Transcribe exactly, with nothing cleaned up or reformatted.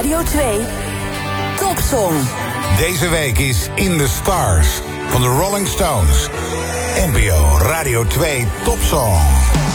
Radio twee Topsong. Deze week is In the Stars van de Rolling Stones. N P O Radio twee Topsong.